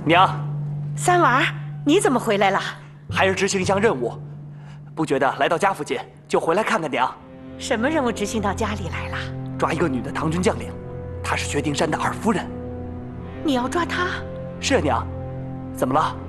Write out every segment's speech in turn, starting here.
娘， 三娃，你怎么回来了？ 还是执行一项任务，不觉得来到家附近就回来看看娘。 什么任务执行到家里来了？ 抓一个女的唐军将领，她是薛丁山的二夫人。 你要抓她？ 是啊，娘。怎么了？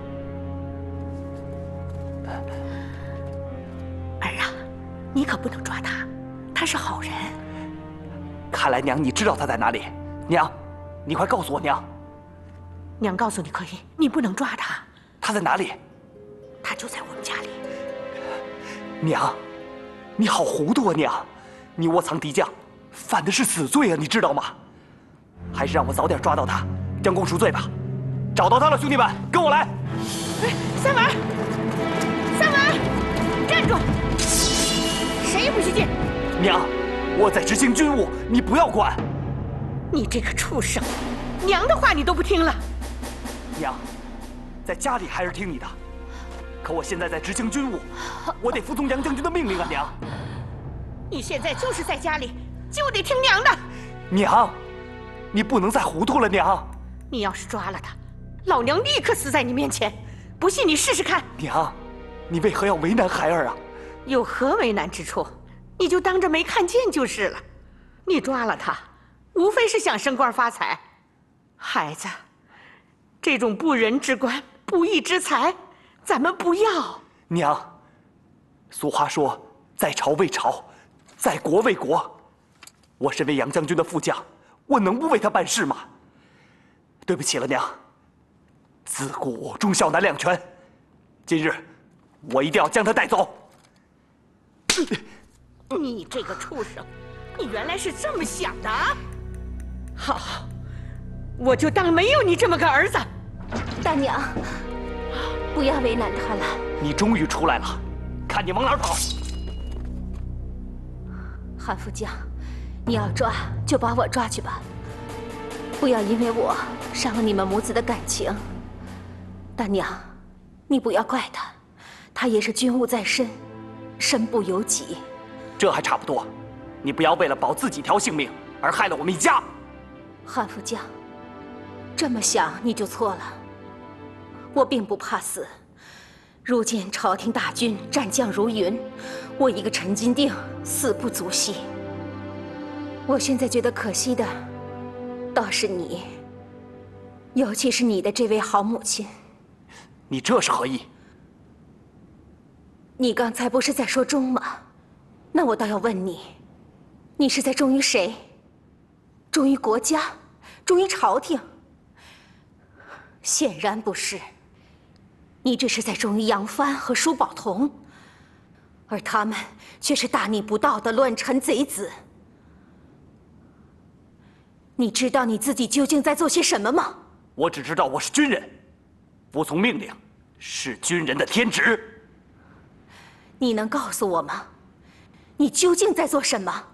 儿啊，你可不能抓她，她是好人。 看来娘你知道她在哪里。娘，你快告诉我娘。 娘告诉你可以，你不能抓她。 她在哪里？ 她就在我们家里。 娘，你好糊涂啊！娘，你窝藏敌将，犯的是死罪啊！你知道吗？还是让我早点抓到他，将功赎罪吧。找到他了，兄弟们，跟我来！ 三娃，三娃，站住！谁也不许进！ 娘，我在执行军务，你不要管。 你这个畜生，娘的话你都不听了。 娘，在家里还是听你的，可我现在在执行军务，我得服从杨将军的命令啊！娘， 你现在就是在家里，就得听娘的。 娘，你不能再糊涂了，娘。 你要是抓了他，老娘立刻死在你面前，不信你试试看。 娘，你为何要为难孩儿啊？ 有何为难之处？你就当着没看见就是了。你抓了他，无非是想升官发财。孩子，这种不仁之官、不义之财，咱们不要。 娘，俗话说，在朝为朝，在国为国。我身为杨将军的副将，我能不为他办事吗？对不起了，娘。自古忠孝难两全，今日我一定要将他带走。 你这个畜生，你原来是这么想的啊！好，我就当没有你这么个儿子。 大娘，不要为难他了。 你终于出来了，看你往哪儿跑！ 韩副将，你要抓就把我抓去吧，不要因为我伤了你们母子的感情。大娘，你不要怪他，他也是军务在身，身不由己。 这还差不多，你不要为了保自己条性命而害了我们一家。 韩副将，这么想你就错了。我并不怕死，如今朝廷大军战将如云，我一个陈金锭死不足惜。我现在觉得可惜的，倒是你，尤其是你的这位好母亲。 你这是何意？ 你刚才不是在说忠吗？那我倒要问你，你是在忠于谁？忠于国家，忠于朝廷？显然不是，你只是在忠于杨帆和舒宝同，而他们却是大逆不道的乱臣贼子。你知道你自己究竟在做些什么吗？ 我只知道我是军人，服从命令是军人的天职。 你能告诉我吗？你究竟在做什么？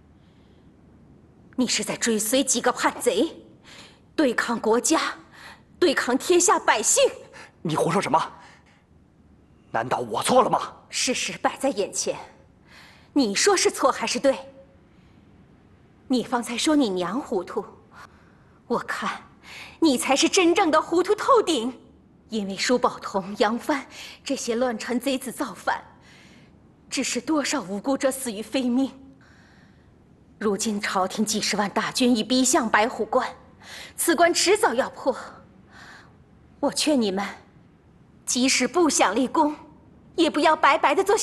你是在追随几个叛贼，对抗国家，对抗天下百姓？ 你胡说什么？难道我错了吗？ 事实摆在眼前，你说是错还是对？你方才说你娘糊涂，我看你才是真正的糊涂透顶。因为舒宝同、杨帆这些乱臣贼子造反，致使多少无辜者死于非命。如今朝廷几十万大军已逼向白虎关，此关迟早要破。我劝你们，即使不想立功，也不要白白的做